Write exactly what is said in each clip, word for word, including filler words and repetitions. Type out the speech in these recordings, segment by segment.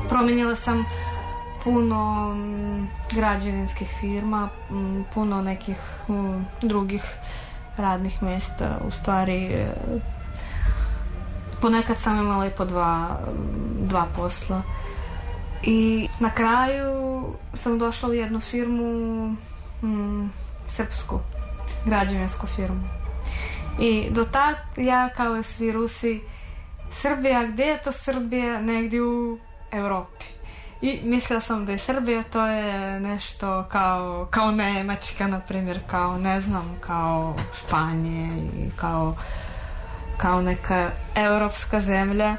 Promenila sam puno građevinskih firma, puno nekih drugih radnih mjesta. U stvari, ponekad sam imala i po dva, dva posla. I na kraju sam došla u jednu firmu, mm, srpsku, građevinsku firmu. I do tad ja, kao i svi Rusi, Srbija, gdje je to Srbija? Negdje u Europi. I mislila sam da je Srbija, to je nešto kao, kao Njemačka, na primjer, kao, ne znam, kao Španije i kao, kao neka europska zemlja.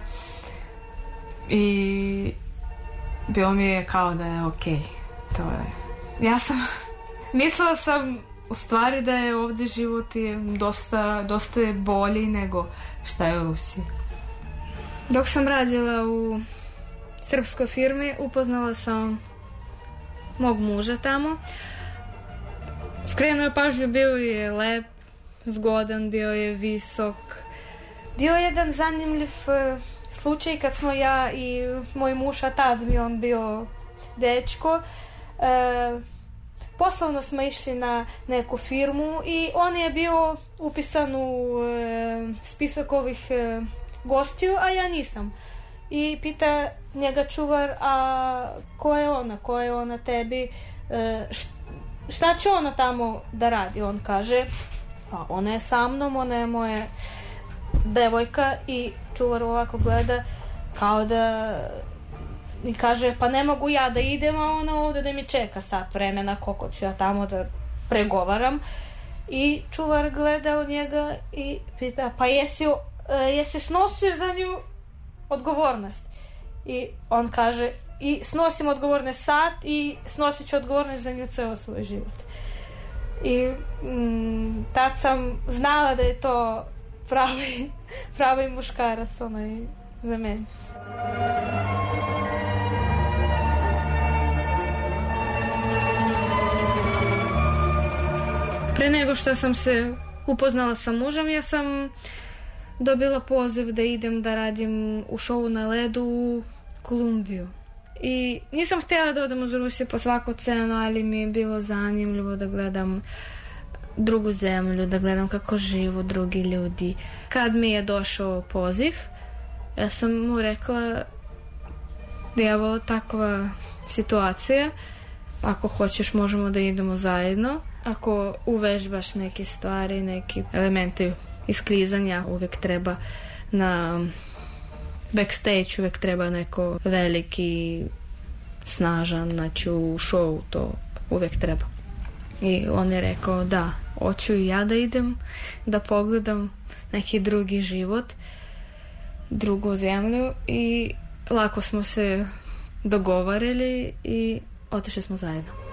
I bilo mi je kao da je ok. To je. Ja sam, mislila sam u stvari da je ovdje život je dosta, dosta je bolji nego šta je u Rusiji. Dok sam radila u srpskoj firmi, upoznala sam mog muža tamo. Skrenuo je pažnju, bio je lep, zgodan, bio je visok. Bio je jedan zanimljiv uh, slučaj kad smo ja i moj muž, a tad mi on bio dečko. Uh, poslovno smo išli na neku firmu i on je bio upisan u uh, spisak ovih uh, gostiju, a ja nisam. I pita njega čuvar, a ko je ona, ko je ona tebi, e, šta će ona tamo da radi? On kaže, a ona je sa mnom, ona je moja devojka. I čuvar ovako gleda kao da i kaže, pa ne mogu ja da idem, a ona ovdje da mi čeka sat vremena, koliko ću ja tamo da pregovaram. I čuvar gleda u njega i pita, pa jesi, jesi snosiš za nju odgovornost? I on kaže, i snosim odgovornost sat i snosit ću odgovornost za nju ceo svoj život. I mm, tad sam znala da je to pravi, pravi muškarac onaj za mene. Pre nego što sam se upoznala sa mužem, ja sam dobila poziv da idem da radim u šovu na ledu u Kolumbiju. I nisam htjela da odem uz Rusiju po svaku cenu, ali mi je bilo zanimljivo da gledam drugu zemlju, da gledam kako živu drugi ljudi. Kad mi je došao poziv, ja sam mu rekla da je ovo takva situacija, ako hoćeš možemo da idemo zajedno. Ako uvežbaš neke stvari, neki elementi isklizanja, uvijek treba na backstage, uvijek treba neko veliki, snažan, znači u show to uvijek treba. I on je rekao da, hoću i ja da idem, da pogledam neki drugi život, drugu zemlju. I lako smo se dogovarili i otišli smo zajedno.